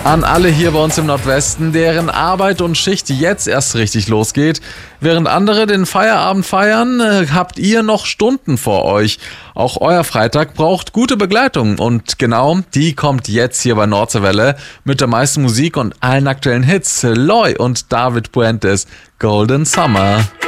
An alle hier bei uns im Nordwesten, deren Arbeit und Schicht jetzt erst richtig losgeht. Während andere den Feierabend feiern, habt ihr noch Stunden vor euch. Auch euer Freitag braucht gute Begleitung und genau die kommt jetzt hier bei Nordseewelle mit der meisten Musik und allen aktuellen Hits. Loy und David Puentes, Golden Summer.